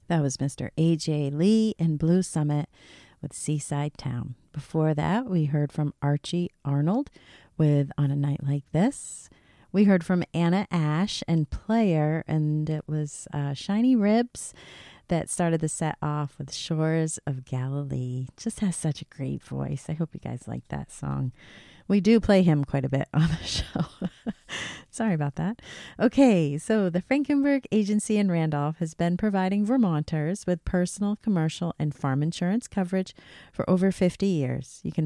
That was Mr. A.J. Lee and Blue Summit with Seaside Town. Before that, we heard from Archie Arnold with On a Night Like This. We heard from Anna Ash and Player, and it was Shiny Ribs that started the set off with Shores of Galilee. Just has such a great voice. I hope you guys like that song. We do play him quite a bit on the show. Sorry about that. Okay, so the Frankenberg Agency in Randolph has been providing Vermonters with personal, commercial, and farm insurance coverage for over 50 years. You can